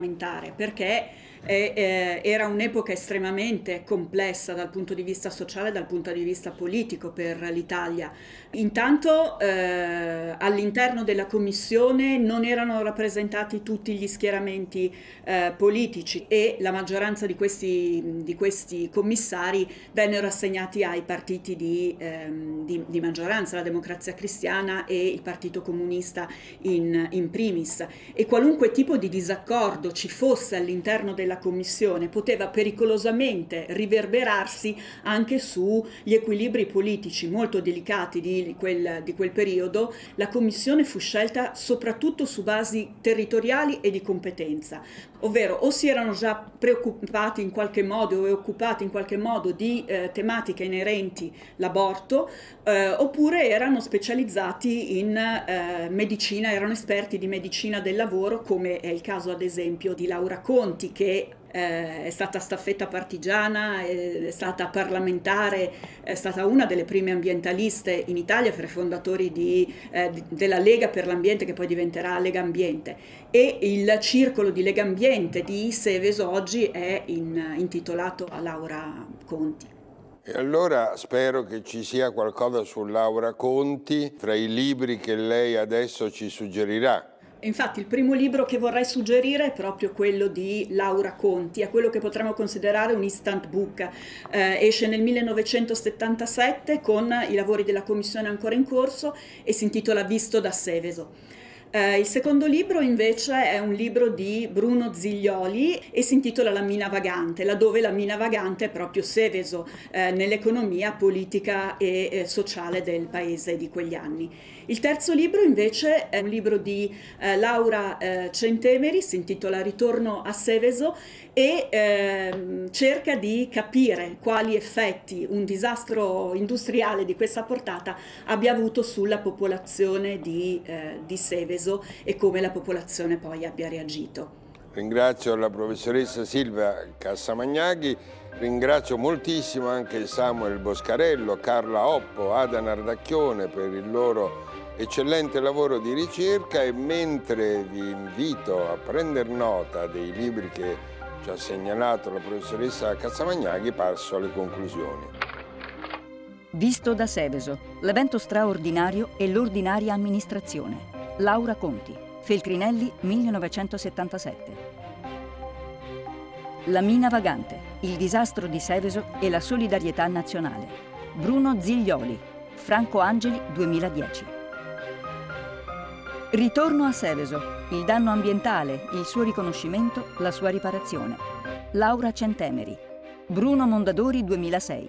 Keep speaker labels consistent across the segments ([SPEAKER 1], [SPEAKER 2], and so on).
[SPEAKER 1] perché era un'epoca estremamente complessa dal punto di vista sociale e dal punto di vista politico per l'Italia. Intanto all'interno della commissione non erano rappresentati tutti gli schieramenti politici e la maggioranza di questi commissari vennero assegnati ai partiti di maggioranza, la Democrazia Cristiana e il Partito Comunista in primis, e qualunque tipo di disaccordo ci fosse all'interno della commissione poteva pericolosamente riverberarsi anche sugli equilibri politici molto delicati di quel periodo. La commissione fu scelta soprattutto su basi territoriali e di competenza, ovvero o si erano già preoccupati in qualche modo e occupati in qualche modo di tematiche inerenti all'aborto, oppure erano specializzati in medicina, erano esperti di medicina del lavoro, come è il caso ad esempio di Laura Conti, che è stata staffetta partigiana, è stata parlamentare, è stata una delle prime ambientaliste in Italia, fra i fondatori della Lega per l'Ambiente, che poi diventerà Lega Ambiente, e il circolo di Lega Ambiente di Seveso oggi è intitolato a Laura Conti.
[SPEAKER 2] E allora spero che ci sia qualcosa su Laura Conti tra i libri che lei adesso ci suggerirà.
[SPEAKER 1] Infatti il primo libro che vorrei suggerire è proprio quello di Laura Conti, è quello che potremmo considerare un instant book. Esce nel 1977 con i lavori della commissione ancora in corso e si intitola Visto da Seveso. Il secondo libro invece è un libro di Bruno Ziglioli e si intitola La mina vagante, laddove la mina vagante è proprio Seveso nell'economia politica e sociale del paese di quegli anni. Il terzo libro invece è un libro di Laura Centemeri, si intitola Ritorno a Seveso e cerca di capire quali effetti un disastro industriale di questa portata abbia avuto sulla popolazione di Seveso e come la popolazione poi abbia reagito.
[SPEAKER 2] Ringrazio la professoressa Silvia Cassamagnaghi, ringrazio moltissimo anche Samuel Boscarello, Carla Oppo, Ada Nardacchione per il loro eccellente lavoro di ricerca, e mentre vi invito a prendere nota dei libri che ci ha segnalato la professoressa Cassamagnaghi, passo alle conclusioni.
[SPEAKER 3] Visto da Seveso, l'evento straordinario e l'ordinaria amministrazione. Laura Conti, Feltrinelli 1977. La mina vagante, il disastro di Seveso e la solidarietà nazionale. Bruno Ziglioli, Franco Angeli 2010. Ritorno a Seveso, il danno ambientale, il suo riconoscimento, la sua riparazione. Laura Centemeri, Bruno Mondadori 2006.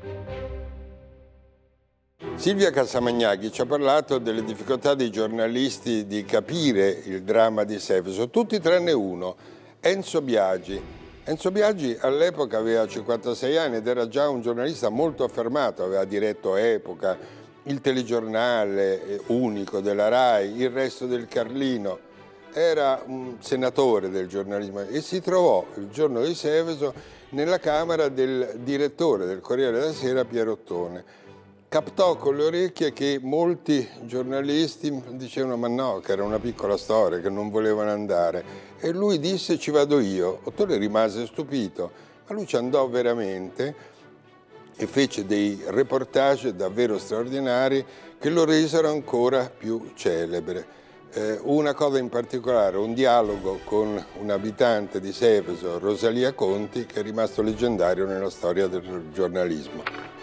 [SPEAKER 2] Silvia Cassamagnaghi ci ha parlato delle difficoltà dei giornalisti di capire il dramma di Seveso, tutti tranne uno, Enzo Biagi. Enzo Biagi all'epoca aveva 56 anni ed era già un giornalista molto affermato, aveva diretto Epoca, il telegiornale unico della RAI, Il Resto del Carlino, era un senatore del giornalismo e si trovò il giorno di Seveso nella camera del direttore del Corriere della Sera, Piero Ottone. Captò con le orecchie che molti giornalisti dicevano ma no, che era una piccola storia, che non volevano andare, e lui disse ci vado io. Ottone rimase stupito, ma lui ci andò veramente e fece dei reportage davvero straordinari che lo resero ancora più celebre. Una cosa in particolare, un dialogo con un abitante di Seveso, Rosalia Conti, che è rimasto leggendario nella storia del giornalismo.